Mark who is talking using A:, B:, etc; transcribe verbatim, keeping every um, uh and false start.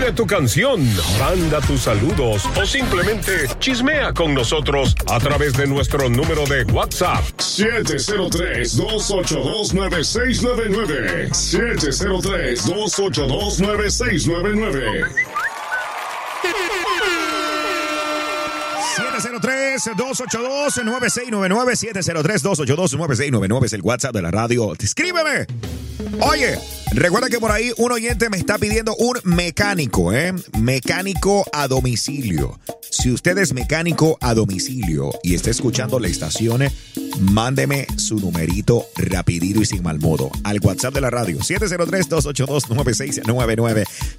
A: Pide tu canción, manda tus saludos o simplemente chismea con nosotros a través de nuestro número de WhatsApp.
B: siete cero tres, dos ocho dos, nueve seis nueve nueve. siete cero tres, dos ocho dos, nueve seis nueve nueve.
C: siete cero tres, dos ocho dos, nueve seis nueve nueve. siete cero tres, dos ocho dos, nueve seis nueve nueve es el WhatsApp de la radio. Escríbeme. Oye, recuerda que por ahí un oyente me está pidiendo un mecánico, ¿eh? Mecánico a domicilio. Si usted es mecánico a domicilio y está escuchando la estación, mándeme su numerito rapidito y sin mal modo al WhatsApp de la radio. siete cero tres, dos ocho dos, nueve seis nueve nueve.